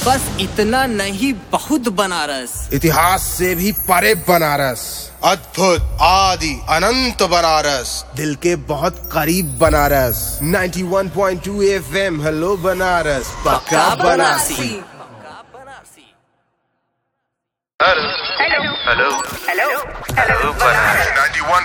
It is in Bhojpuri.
बस इतना नहीं, बहुत बनारस। इतिहास से भी परे बनारस, अद्भुत आदि अनंत बनारस, दिल के बहुत करीब बनारस। 91.2 FM, हेलो बनारस, पक्का Banarasi. Hello hello hello hello Banaras.